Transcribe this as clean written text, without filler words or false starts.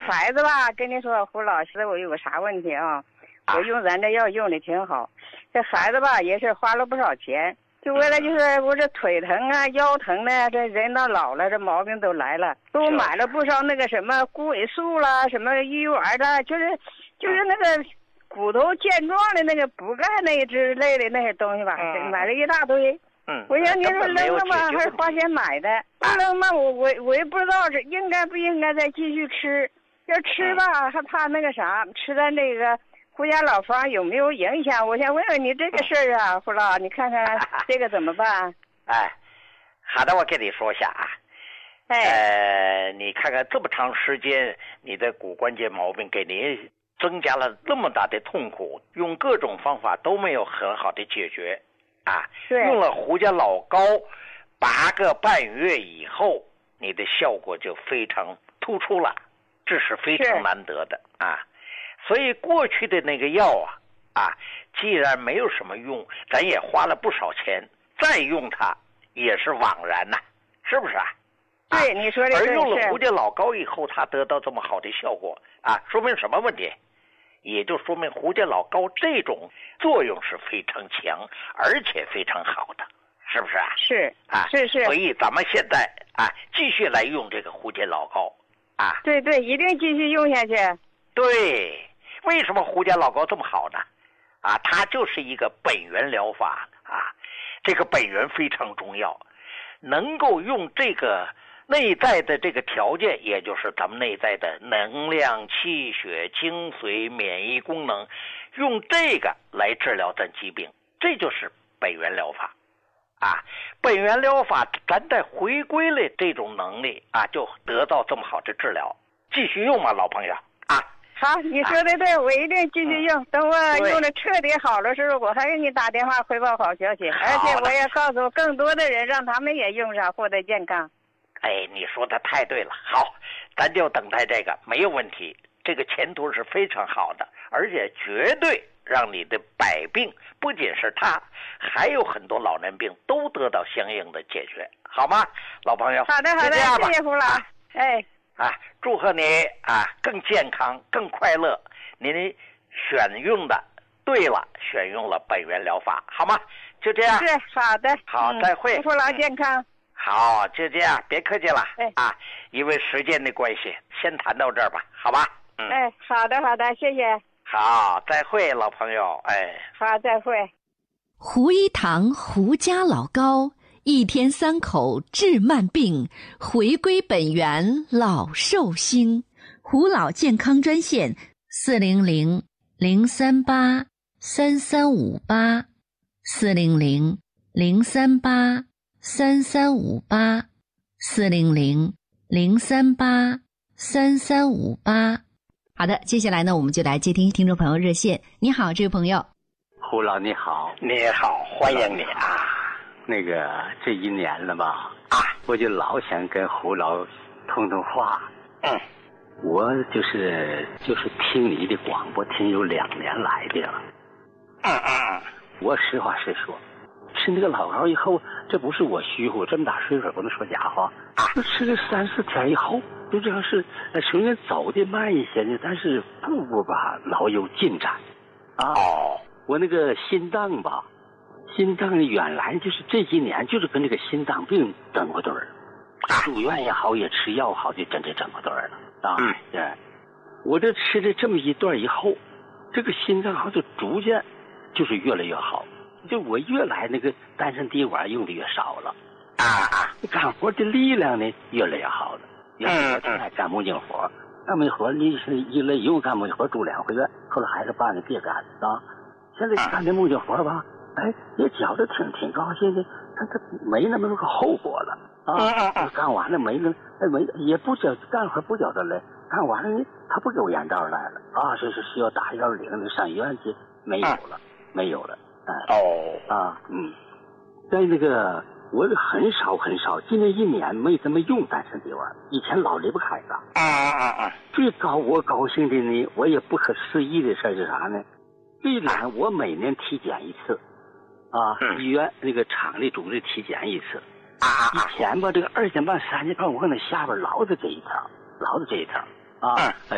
孩子吧，跟你说，胡老师，我有个啥问题啊？我用咱这药用的挺好，这孩子吧也是花了不少钱，就为了就是我这腿疼啊、腰疼呢，这人到老了，这毛病都来了，都买了不少那个什么骨尾素啦、什么鱼丸的，就是那个骨头健壮的那个补钙那一之类的那些东西吧，买了一大堆。我想您说扔了吗？还是花钱买的？不扔吗？我也不知道是应该不应该再继续吃。要吃吧，还怕那个啥，吃咱这个胡家老方有没有影响？我想问问你这个事儿啊，胡老，你看看这个怎么办？ 好的，我跟你说一下啊。你看看这么长时间，你的骨关节毛病给您增加了那么大的痛苦，用各种方法都没有很好的解决。用了胡家老膏8个半月以后，你的效果就非常突出了，这是非常难得的啊。所以过去的那个药既然没有什么用，咱也花了不少钱，再用它也是枉然呐，是不是啊？ 对，你说的而用了胡家老膏以后，它得到这么好的效果说明什么问题？也就说明胡家老膏这种作用是非常强，而且非常好的，是不是啊？ 是。 所以咱们现在继续来用这个胡家老膏对，一定继续用下去。 对，为什么胡家老膏这么好呢？它就是一个本源疗法这个本源非常重要，能够用这个内在的这个条件，也就是咱们内在的能量、气血、精髓、免疫功能，用这个来治疗咱疾病，这就是本源疗法本源疗法咱再回归了这种能力就得到这么好的治疗。继续用嘛，老朋友好，你说的对，我一定继续用。等我用的彻底好了时候，我还给你打电话汇报好消息，而且我也告诉更多的人，让他们也用上，获得健康。 你说的太对了，好，咱就等待这个，没有问题，这个前途是非常好的，而且绝对让你的百病，不仅是他，还有很多老年病都得到相应的解决，好吗，老朋友？ 好的，谢谢胡老。 祝贺你更健康，更快乐。您选用的对了，选用了本源疗法，好吗？就这样。 是，好的。 好，再会。 祝福老健康。 好，就这样，别客气了因为时间的关系，先谈到这儿吧，好吧？ 好的，谢谢。 好，再会，老朋友。 好，再会。 胡一堂胡家老膏，1天3口治慢病，回归本源老寿星。胡老健康专线400-038-3358，400-038-3358。好的，接下来呢，我们就来接听听众朋友热线。你好，这位朋友。 胡老你好。 你好，欢迎你那个这1年了吧我就老想跟胡老通通话。我就是听你的广播听有2年来的了。我实话实说，吃那个老膏以后，这不是我虚乎，这么大岁数不能说假话吃了3、4天以后，就这样是虽然走的慢一些呢，但是步步吧老有进展我那个心脏吧，心脏原来就是这几年就是跟这个心脏病整过对儿，住院也好，也吃药好，就真是整过对儿了对，我这吃了这么一段以后，这个心脏好就逐渐就是越来越好，就我越来那个丹参滴管用的越少了干活的力量呢越来越好了。原来我爱干木匠活，干木活你是一累又干木活住2回院，后来孩子爸你别干现在干这木匠活吧，也觉得挺高兴的，他没那么个后果了干完了没也不觉干活不觉得累，干完了他不给我眼罩来了这是需要打110的上医院去，没有了在那个我很少，今年1年没怎么用丹参滴丸，以前老离不开它最我高兴的呢，我也不可思议的事是啥呢？这一点我每年体检一次医院那个厂里组织体检一次以前吧这个2点半3点半我可能下边老子这一条